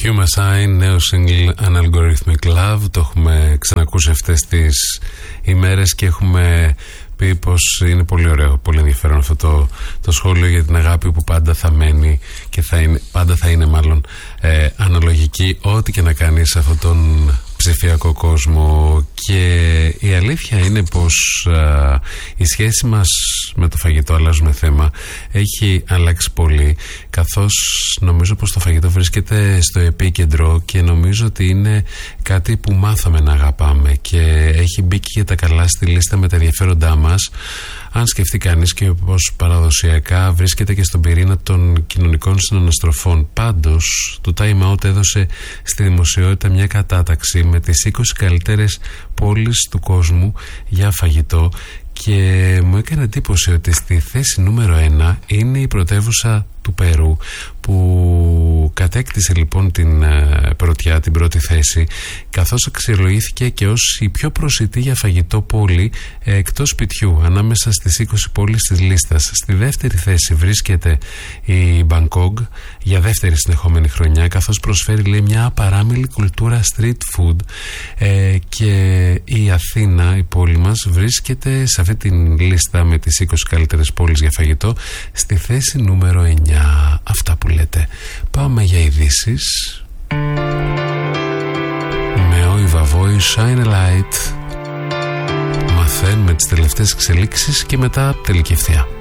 Humasine, νέο single Unalgorithmic Love. Το έχουμε ξανακούσει αυτές τις ημέρες και έχουμε πει πως είναι πολύ ωραίο, πολύ ενδιαφέρον αυτό το σχόλιο για την αγάπη που πάντα θα μένει και πάντα θα είναι μάλλον αναλογική, ό,τι και να κάνει σε αυτόν τον ψηφιακό κόσμο. Και η αλήθεια είναι πως η σχέση μας με το φαγητό, αλλάζουμε θέμα, έχει αλλάξει πολύ, καθώς νομίζω πως το φαγητό βρίσκεται στο επίκεντρο και νομίζω ότι είναι κάτι που μάθαμε να αγαπάμε και έχει μπει και για τα καλά στη λίστα με τα ενδιαφέροντά μας. Αν σκεφτεί κανείς και πως παραδοσιακά βρίσκεται και στον πυρήνα των κοινωνικών συναναστροφών. Πάντως, το Time Out έδωσε στη δημοσιότητα μια κατάταξη με τις 20 καλύτερες πόλεις του κόσμου για φαγητό και μου έκανε εντύπωση ότι στη θέση νούμερο 1 είναι η πρωτεύουσα του Περού, που κατέκτησε λοιπόν την πρωτιά, την πρώτη θέση, καθώς αξιολογήθηκε και ως η πιο προσιτή για φαγητό πόλη εκτός σπιτιού ανάμεσα στις 20 πόλεις της λίστας. Στη δεύτερη θέση βρίσκεται η Μπανκόγκ για δεύτερη συνεχόμενη χρονιά, καθώς προσφέρει, λέει, μια απαράμιλη κουλτούρα street food, και η Αθήνα, η πόλη μας, βρίσκεται σε αυτή την λίστα με τις 20 καλύτερες πόλεις για φαγητό στη θέση νούμερο 9. Αυτά που λέτε. Πάμε για ειδήσεις με Oi Vavoi, Shine a Light. Μαθαίνουμε τις τελευταίες εξελίξεις και μετά τελική ευθεία.